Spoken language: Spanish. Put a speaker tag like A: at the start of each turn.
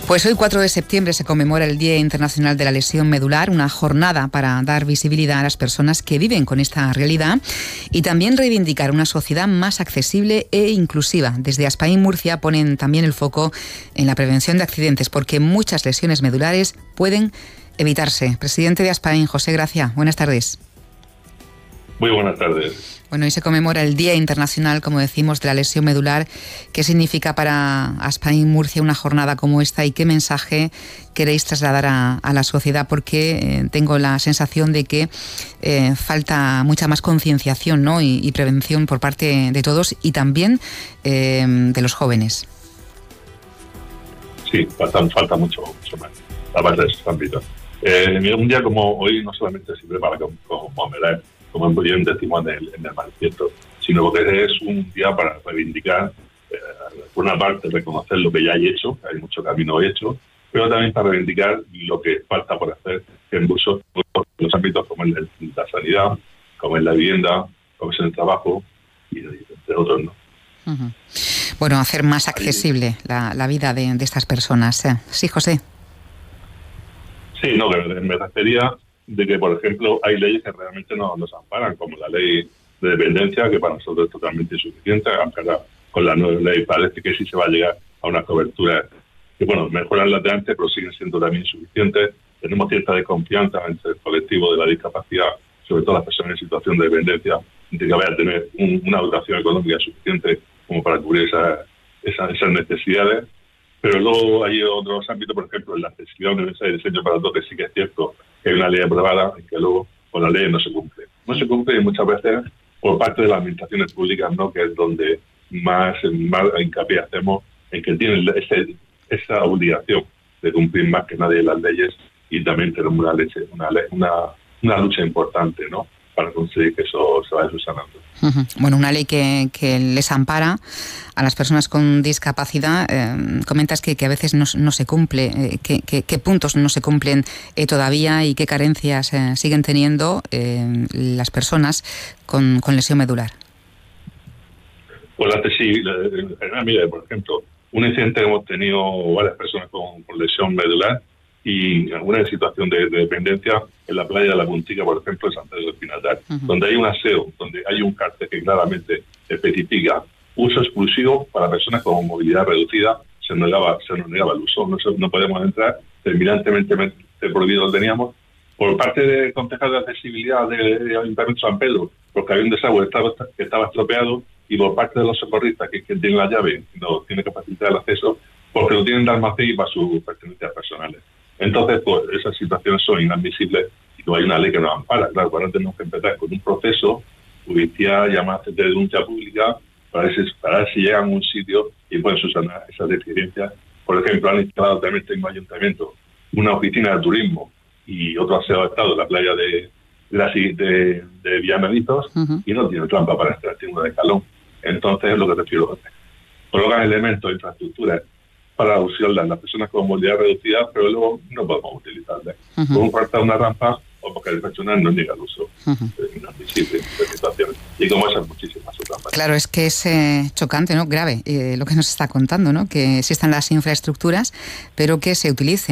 A: Pues hoy 4 de septiembre se conmemora el Día Internacional de la Lesión Medular, una jornada para dar visibilidad a las personas que viven con esta realidad y también reivindicar una sociedad más accesible e inclusiva. Desde Aspain Murcia ponen también el foco en la prevención de accidentes porque muchas lesiones medulares pueden evitarse. Presidente de Aspain, José Gracia, buenas tardes.
B: Muy buenas tardes.
A: Bueno, hoy se conmemora el Día Internacional, como decimos, de la lesión medular. ¿Qué significa para Aspain Murcia una jornada como esta y qué mensaje queréis trasladar a la sociedad? Porque tengo la sensación de que falta mucha más concienciación, ¿no? y prevención por parte de todos y también de los jóvenes.
B: Sí, falta mucho más, aparte de esos ámbitos. Un día como hoy no solamente sirve para conmemorar, como bien decimos en el manifiesto, sino porque es un día para reivindicar, por una parte, reconocer lo que ya hay hecho, que hay mucho camino hecho, pero también para reivindicar lo que falta por hacer en muchos los ámbitos como en la sanidad, como en la vivienda, como en el trabajo, y entre otros, ¿no?
A: Uh-huh. Bueno, hacer más accesible la vida de estas personas. Sí, José.
B: Sí, no, me refería de que, por ejemplo, hay leyes que realmente no nos amparan, como la ley de dependencia, que para nosotros es totalmente insuficiente, aunque ahora con la nueva ley parece que sí se va a llegar a una cobertura que, bueno, mejoran las de antes, pero siguen siendo también insuficientes. Tenemos cierta desconfianza entre el colectivo de la discapacidad, sobre todo las personas en situación de dependencia, de que vaya a tener una dotación económica suficiente como para cubrir esas necesidades. Pero luego hay otros ámbitos, por ejemplo, en la accesibilidad universal y diseño para todos, que sí que es cierto que hay una ley aprobada y que luego con la ley no se cumple. No se cumple muchas veces por parte de las administraciones públicas, ¿no? Que es donde más hincapié hacemos en que tienen esa obligación de cumplir más que nadie las leyes y también tenemos una lucha importante, ¿no? Para conseguir que eso se vaya subsanando.
A: Uh-huh. Bueno, una ley que les ampara a las personas con discapacidad. Comentas que a veces no se cumple. ¿Qué puntos no se cumplen todavía y qué carencias siguen teniendo las personas con lesión medular?
B: Pues sí, mira, por ejemplo, un incidente que hemos tenido varias personas con lesión medular y alguna situación de dependencia en la playa de la Puntica, por ejemplo, en San Pedro del Pinatar, uh-huh, donde hay un aseo, donde hay un cartel que claramente especifica uso exclusivo para personas con movilidad reducida, se nos negaba el uso, no podemos entrar, terminantemente prohibido lo teníamos. Por parte del concejal de accesibilidad del Ayuntamiento de San Pedro, porque había un desagüe que estaba estropeado, y por parte de los socorristas, que es quien tiene la llave, no tiene que facilitar el acceso, porque lo tienen de almacén y para sus pertenencias personales. Entonces, pues esas situaciones son inadmisibles y no hay una ley que nos ampara. Claro, ahora tenemos que empezar con un proceso judicial, llamarse de denuncia pública, para ver si llegan a un sitio y pueden subsanar esas deficiencias. Por ejemplo, han instalado también este mismo ayuntamiento una oficina de turismo y otro aseo de estado en la playa de Villameditos, uh-huh, y no tiene trampa para entrar, tiene una de escalón. Entonces, es lo que refiero a hacer. Colocan elementos, infraestructuras para usarlas las personas con movilidad reducida, pero luego no podemos utilizarlas. Uh-huh. Como falta una rampa o porque el personal no llega al uso. Uh-huh. Inadmisible de situaciones. Y como esas muchísimas otras más.
A: Claro, es que es chocante, ¿no? Grave lo que nos está contando, ¿no? Que existan las infraestructuras, pero que se utilicen